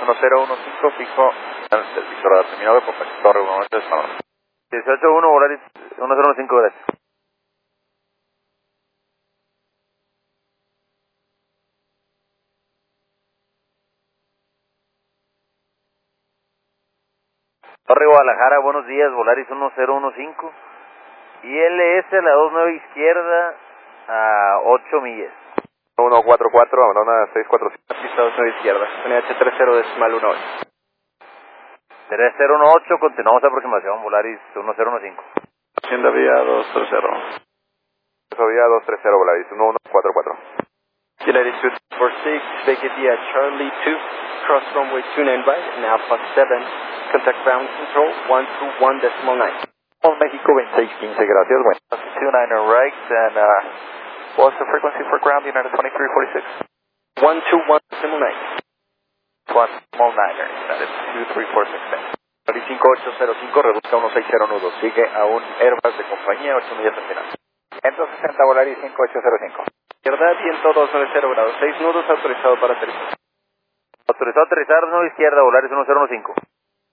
1015 fijo en el servicio radar terminado de Popeye, Torre 1, 18-1, Volaris 1015, gracias. Torre Guadalajara, buenos días, Volaris 1015. ILS a la 29 izquierda a 8 millas. 144, Abrona 647. Pista 29 izquierda, NH 30.18. 3018, continuamos aproximación, Volaris 1015. Hacienda vía 230. Vía 230, Volaris 1144. United 246, vacate via Charlie 2, cross runway 29 right, and Alpha 7, contact ground control 121.9. México 2615, gracias, bueno. 29 right, and what's the frequency for ground, United 2346? 121.9. 119er, United 2346. 5805, reduzca 160 nudos, sigue a un Airbus de compañía, 8 millas al final. 160, Volaris 5805. Izquierda, viento 290 grados, 6 nudos, autorizado para aterrizar. Autorizado a aterrizar, no izquierda, Volaris 1015.